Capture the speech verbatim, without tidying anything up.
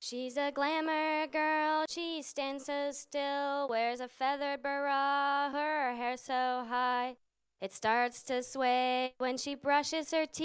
She's a glamour girl, she stands so still, wears a feathered bra, her hair so high. It starts to sway when she brushes her teeth.